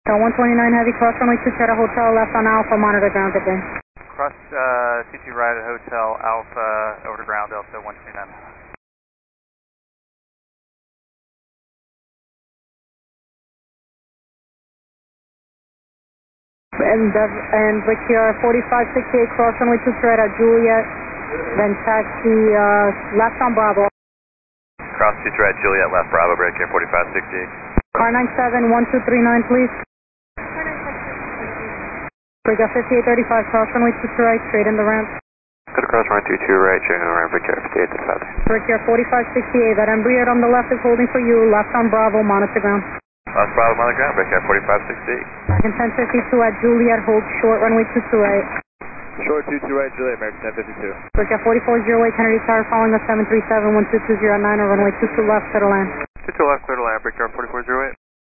129 Heavy, cross runway 2 at a hotel, left on Alpha, monitor ground again. Cross T2 right at Hotel Alpha, over to ground, Delta 129. And Brickyard 4568, cross runway 2 right at Juliet, then taxi left on Bravo. Cross T2 right, Juliet left, Bravo, Brickyard 4568. Car 97 1239, please. Brickyard 5835, cross runway 2 right, straight in the ramp. Go to cross runway 22 right, straight in the ramp, Brickyard 5835. Brickyard 4568, that Embraer on the left is holding for you, left on Bravo, monitor ground. Left Bravo, monitor ground, Brickyard 4568. Back in 1052 at Juliet, hold short runway 22 right. Short 22 right, Juliet, American 1052. Brickyard 4408, Kennedy Tower, following us 737 1220 at 9 or runway 22 left, clear to land. 22 left, clear to land, Brickyard 4408.